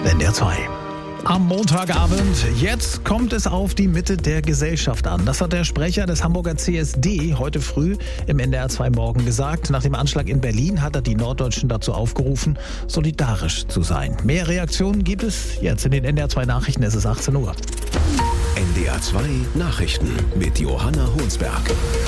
NDR 2. Am Montagabend, jetzt kommt es auf die Mitte der Gesellschaft an. Das hat der Sprecher des Hamburger CSD heute früh im NDR 2 Morgen gesagt. Nach dem Anschlag in Berlin hat er die Norddeutschen dazu aufgerufen, solidarisch zu sein. Mehr Reaktionen gibt es jetzt in den NDR 2 Nachrichten. Es ist 18 Uhr. NDR 2 Nachrichten mit Johanna Honsberg.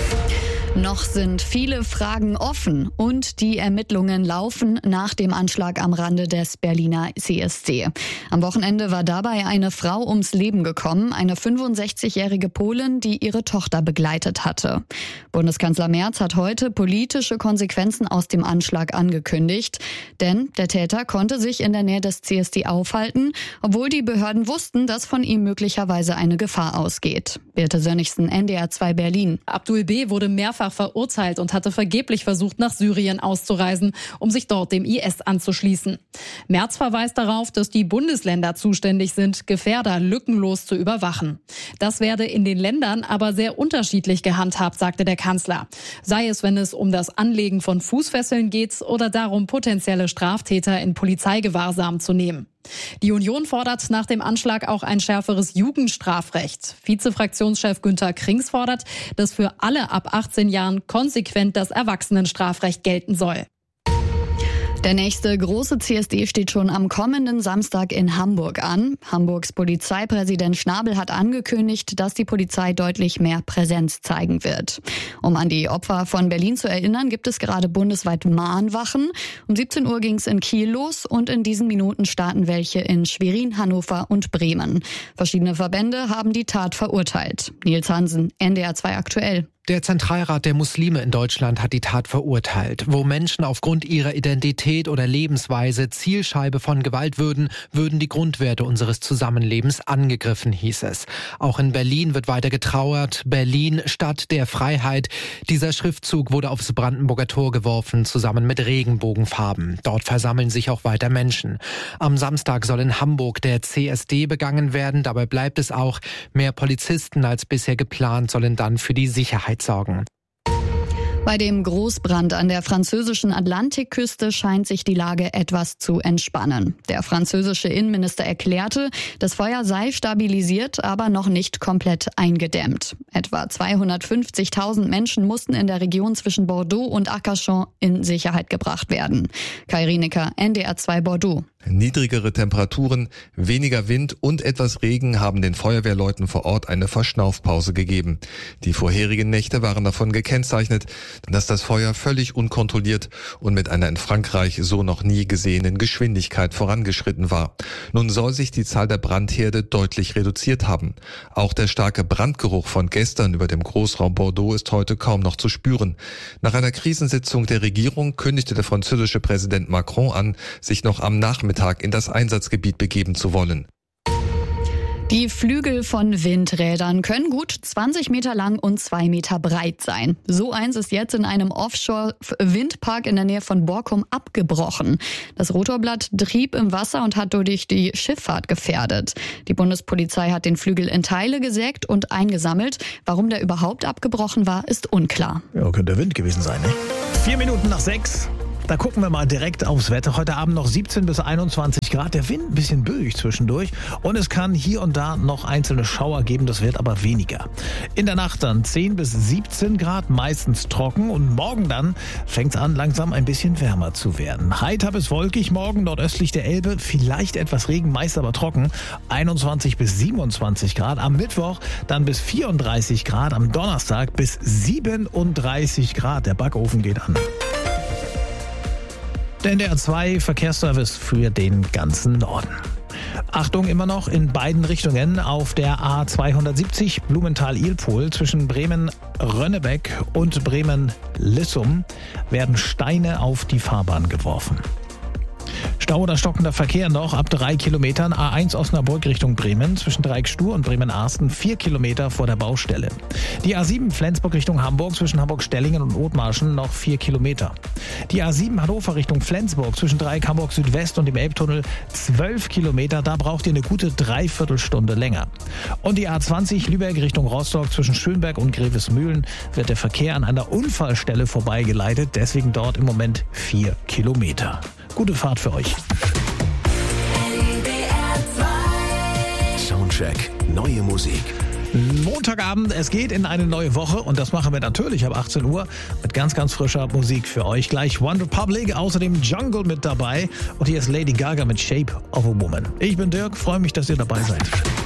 Noch sind viele Fragen offen und die Ermittlungen laufen nach dem Anschlag am Rande des Berliner CSD. Am Wochenende war dabei eine Frau ums Leben gekommen, eine 65-jährige Polin, die ihre Tochter begleitet hatte. Bundeskanzler Merz hat heute politische Konsequenzen aus dem Anschlag angekündigt, denn der Täter konnte sich in der Nähe des CSD aufhalten, obwohl die Behörden wussten, dass von ihm möglicherweise eine Gefahr ausgeht. Birte Sönnigsen, NDR 2 Berlin. Abdul B. wurde mehrfach verurteilt und hatte vergeblich versucht, nach Syrien auszureisen, um sich dort dem IS anzuschließen. Merz verweist darauf, dass die Bundesländer zuständig sind, Gefährder lückenlos zu überwachen. Das werde in den Ländern aber sehr unterschiedlich gehandhabt, sagte der Kanzler. Sei es, wenn es um das Anlegen von Fußfesseln geht oder darum, potenzielle Straftäter in Polizeigewahrsam zu nehmen. Die Union fordert nach dem Anschlag auch ein schärferes Jugendstrafrecht. Vizefraktionschef Günther Krings fordert, dass für alle ab 18 Jahren konsequent das Erwachsenenstrafrecht gelten soll. Der nächste große CSD steht schon am kommenden Samstag in Hamburg an. Hamburgs Polizeipräsident Schnabel hat angekündigt, dass die Polizei deutlich mehr Präsenz zeigen wird. Um an die Opfer von Berlin zu erinnern, gibt es gerade bundesweit Mahnwachen. Um 17 Uhr ging es in Kiel los und in diesen Minuten starten welche in Schwerin, Hannover und Bremen. Verschiedene Verbände haben die Tat verurteilt. Nils Hansen, NDR 2 aktuell. Der Zentralrat der Muslime in Deutschland hat die Tat verurteilt. Wo Menschen aufgrund ihrer Identität oder Lebensweise Zielscheibe von Gewalt würden die Grundwerte unseres Zusammenlebens angegriffen, hieß es. Auch in Berlin wird weiter getrauert. Berlin, Stadt der Freiheit. Dieser Schriftzug wurde aufs Brandenburger Tor geworfen, zusammen mit Regenbogenfarben. Dort versammeln sich auch weiter Menschen. Am Samstag soll in Hamburg der CSD begangen werden. Dabei bleibt es auch. Mehr Polizisten als bisher geplant sollen dann für die Sicherheit sorgen. Bei dem Großbrand an der französischen Atlantikküste scheint sich die Lage etwas zu entspannen. Der französische Innenminister erklärte, das Feuer sei stabilisiert, aber noch nicht komplett eingedämmt. Etwa 250.000 Menschen mussten in der Region zwischen Bordeaux und Arcachon in Sicherheit gebracht werden. Kai Rienecker, NDR 2 Bordeaux. Niedrigere Temperaturen, weniger Wind und etwas Regen haben den Feuerwehrleuten vor Ort eine Verschnaufpause gegeben. Die vorherigen Nächte waren davon gekennzeichnet, dass das Feuer völlig unkontrolliert und mit einer in Frankreich so noch nie gesehenen Geschwindigkeit vorangeschritten war. Nun soll sich die Zahl der Brandherde deutlich reduziert haben. Auch der starke Brandgeruch von gestern über dem Großraum Bordeaux ist heute kaum noch zu spüren. Nach einer Krisensitzung der Regierung kündigte der französische Präsident Macron an, sich noch am Nachmittag in das Einsatzgebiet begeben zu wollen. Die Flügel von Windrädern können gut 20 Meter lang und 2 Meter breit sein. So eins ist jetzt in einem Offshore-Windpark in der Nähe von Borkum abgebrochen. Das Rotorblatt trieb im Wasser und hat dadurch die Schifffahrt gefährdet. Die Bundespolizei hat den Flügel in Teile gesägt und eingesammelt. Warum der überhaupt abgebrochen war, ist unklar. Ja, könnte der Wind gewesen sein, ne? 4 Minuten nach 6. Da gucken wir mal direkt aufs Wetter. Heute Abend noch 17 bis 21 Grad. Der Wind ein bisschen böig zwischendurch. Und es kann hier und da noch einzelne Schauer geben. Das wird aber weniger. In der Nacht dann 10 bis 17 Grad, meistens trocken. Und morgen dann fängt es an, langsam ein bisschen wärmer zu werden. Heiter bis wolkig morgen, nordöstlich der Elbe. Vielleicht etwas Regen, meist aber trocken. 21 bis 27 Grad. Am Mittwoch dann bis 34 Grad. Am Donnerstag bis 37 Grad. Der Backofen geht an. Der NDR 2 Verkehrsservice für den ganzen Norden. Achtung, immer noch in beiden Richtungen auf der A270 Blumenthal-Ilpol zwischen Bremen-Rönnebeck und Bremen-Lissum werden Steine auf die Fahrbahn geworfen. Stau oder stockender Verkehr noch ab 3 Kilometern. A1 Osnabrück Richtung Bremen zwischen Dreiecksstuhr und Bremen-Arsten 4 Kilometer vor der Baustelle. Die A7 Flensburg Richtung Hamburg zwischen Hamburg-Stellingen und Othmarschen noch 4 Kilometer. Die A7 Hannover Richtung Flensburg zwischen Dreieck Hamburg Südwest und dem Elbtunnel 12 Kilometer. Da braucht ihr eine gute Dreiviertelstunde länger. Und die A20 Lübeck Richtung Rostock zwischen Schönberg und Grevesmühlen wird der Verkehr an einer Unfallstelle vorbeigeleitet. Deswegen dort im Moment 4 Kilometer. Gute Fahrt für euch. Soundcheck. Neue Musik. Montagabend, es geht in eine neue Woche und das machen wir natürlich ab 18 Uhr mit ganz, ganz frischer Musik für euch. Gleich One Republic, außerdem Jungle mit dabei und hier ist Lady Gaga mit Shape of a Woman. Ich bin Dirk, freue mich, dass ihr dabei seid.